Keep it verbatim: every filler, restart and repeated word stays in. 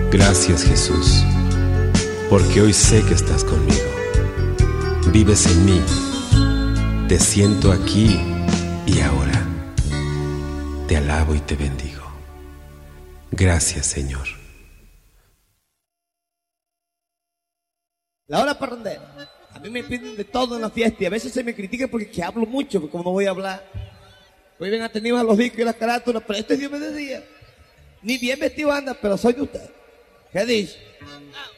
Gracias, Jesús, porque hoy sé que estás conmigo. Vives en mí, te siento aquí y ahora. Te alabo y te bendigo. Gracias, Señor. La hora parrandera. A mí me piden de todo en la fiesta y a veces se me critica porque que hablo mucho, porque como no voy a hablar. Hoy ven atenidos a los discos y las carátulas, pero este Dios me decía. Ni bien vestido anda, pero soy de usted. ¿Qué dice?